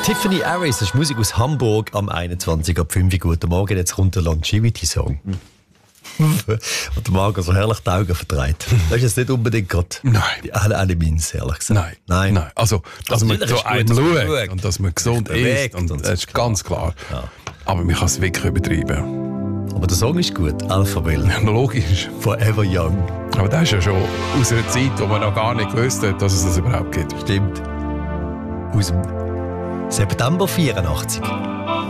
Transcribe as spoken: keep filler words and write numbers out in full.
Tiffany Harris, das ist Musik aus Hamburg am einundzwanzig Uhr fünf. Guten Morgen, jetzt kommt der Longevity-Song. Mhm. Und der Marco so herrlich die Augen verdreht. Das ist jetzt nicht unbedingt gerade Nein. die alle, alle meins, ehrlich gesagt. Nein. Nein. Nein. Also, dass also, man zu einem schaut und dass man gesund ist, und und das ist ganz klar. Ja. Aber man kann es wirklich übertreiben. Aber der Song ist gut, Alpha Will. Ja, logisch. Forever Young. Aber das ist ja schon aus einer Zeit, wo man noch gar nicht gewusst hat, dass es das überhaupt gibt. Stimmt. Aus dem September vierundachtzig.